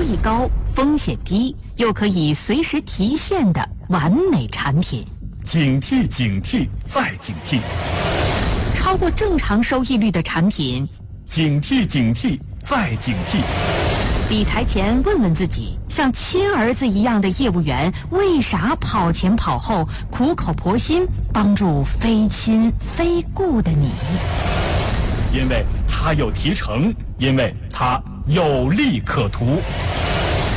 益高、风险低，又可以随时提现的完美产品。 警惕警惕再警惕， 超过正常收益率的产品， 警惕警惕再警惕。 理财前问问自己，像亲儿子一样的业务员为啥跑前跑后苦口婆心帮助非亲非故的你？ 因为他有提成，因为他有利可图。